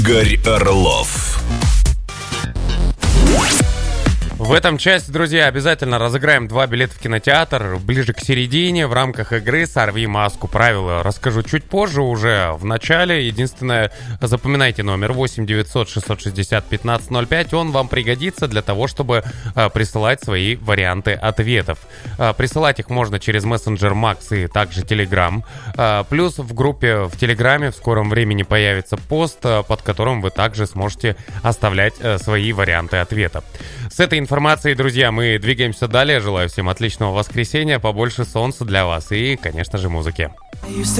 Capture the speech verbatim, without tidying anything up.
Игорь Орлов. В этом части, друзья, обязательно разыграем два билета в кинотеатр ближе к середине в рамках игры «Сорви маску». Правила расскажу чуть позже, уже в начале. Единственное, запоминайте номер восемь девятьсот шестьсот шестьдесят пятнадцать ноль пять. Он вам пригодится для того, чтобы а, присылать свои варианты ответов. А, присылать их можно через мессенджер Макс и также Telegram. А, плюс в группе в Телеграме в скором времени появится пост, а, под которым вы также сможете оставлять а, свои варианты ответа. С этой информацией, друзья, мы двигаемся далее. Желаю всем отличного воскресенья, побольше солнца для вас и, конечно же, музыки.